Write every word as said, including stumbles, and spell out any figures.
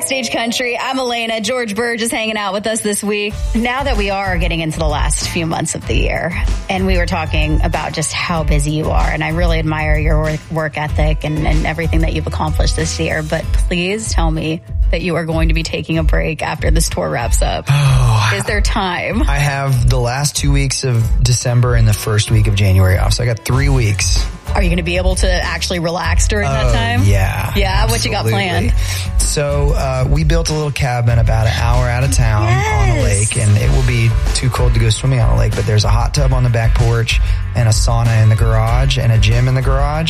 Backstage Country. I'm Elena. George Burge is hanging out with us this week. Now that we are getting into the last few months of the year, and we were talking about just how busy you are, and I really admire your work, work ethic and, and everything that you've accomplished this year, but please tell me that you are going to be taking a break after this tour wraps up. Oh, is there time? I have the last two weeks of December and the first week of January off, so I got three weeks. Are you going to be able to actually relax during uh, that time? Yeah. Yeah, absolutely. What you got planned? So uh, we built a little cabin about an hour out of town yes. on the lake, and it will be too cold to go swimming on the lake, but there's a hot tub on the back porch and a sauna in the garage and a gym in the garage.